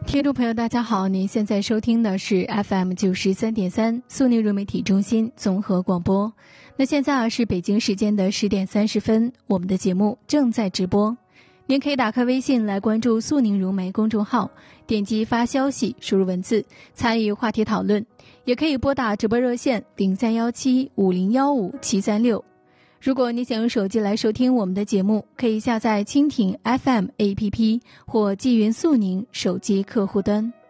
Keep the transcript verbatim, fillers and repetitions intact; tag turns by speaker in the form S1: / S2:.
S1: 听众朋友大家好，您现在收听的是 F M 九十三点三苏宁融媒体中心综合广播。那现在啊是北京时间的十点三十分，我们的节目正在直播。您可以打开微信来关注苏宁融媒公众号，点击发消息，输入文字参与话题讨论，也可以拨打直播热线零三幺七五零幺五七三六。如果你想用手机来收听我们的节目，可以下载蜻蜓 F M A P P 或纪云苏宁手机客户端。